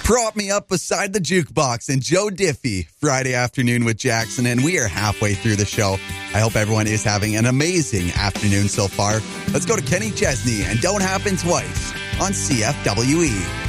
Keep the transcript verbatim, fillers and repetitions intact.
Prop Me Up Beside the Jukebox and Joe Diffie, Friday Afternoon with Jackson, and we are halfway through the show. I hope everyone is having an amazing afternoon so far. Let's go to Kenny Chesney and Don't Happen Twice on C F W E.